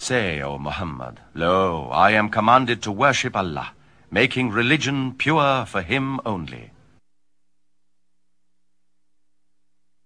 Say, O Muhammad, lo, I am commanded to worship Allah, making religion pure for him only.